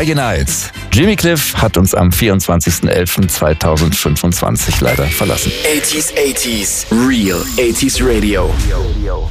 Friday Nights. Jimmy Cliff hat uns am 24.11.2025 leider verlassen. 80s, Real 80s Radio.